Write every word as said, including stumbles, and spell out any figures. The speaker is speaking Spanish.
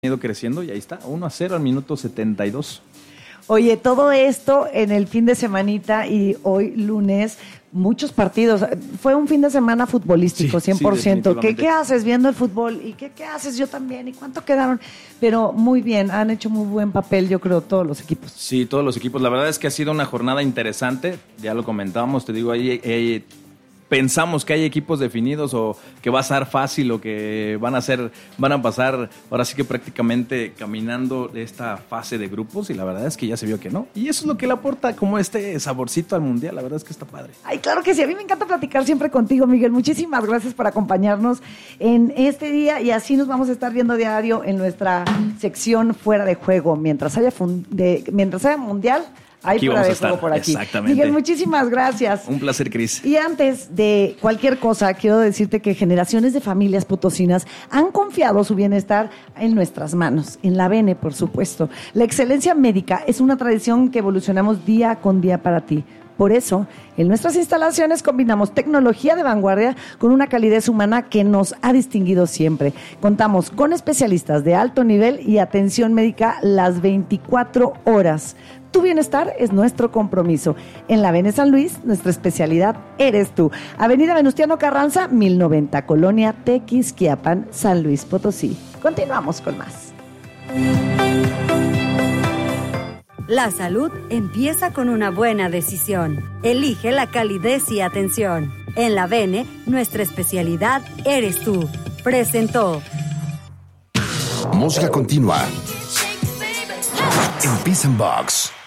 ido creciendo y ahí está, uno a cero al minuto setenta y dos. Oye, todo esto en el fin de semanita y hoy lunes, muchos partidos. Fue un fin de semana futbolístico, sí, cien por ciento. Sí, ¿Qué, ¿Qué haces viendo el fútbol? ¿Y qué, qué haces yo también? ¿Y cuánto quedaron? Pero muy bien, han hecho muy buen papel, yo creo, todos los equipos. Sí, todos los equipos. La verdad es que ha sido una jornada interesante. Ya lo comentábamos, te digo, ahí... ahí pensamos que hay equipos definidos o que va a ser fácil o que van a ser, van a pasar ahora sí que prácticamente caminando esta fase de grupos, y la verdad es que ya se vio que no. Y eso es lo que le aporta como este saborcito al mundial. La verdad es que está padre. Ay, claro que sí. A mí me encanta platicar siempre contigo, Miguel. Muchísimas gracias por acompañarnos en este día, y así nos vamos a estar viendo diario en nuestra sección Fuera de Juego. Mientras haya, fun- de, mientras haya mundial, hay aquí Fuera vamos de a estar. Juego por aquí. Exactamente. Miguel, muchísimas gracias. Un placer, Cris. Y antes de cualquier cosa, quiero decirte que generaciones de familias potosinas han confiado su bienestar en nuestras manos, en la Bene, por supuesto. La excelencia médica es una tradición que evolucionamos día con día para ti. Por eso, en nuestras instalaciones combinamos tecnología de vanguardia con una calidez humana que nos ha distinguido siempre. Contamos con especialistas de alto nivel y atención médica las veinticuatro horas. Tu bienestar es nuestro compromiso. En la Bene San Luis, nuestra especialidad eres tú. Avenida Venustiano Carranza, mil noventa, Colonia Tequisquiapan, San Luis Potosí. Continuamos con más. La salud empieza con una buena decisión. Elige la calidez y atención. En la Bene, nuestra especialidad eres tú. Presentó. Música continua en Peace and Box.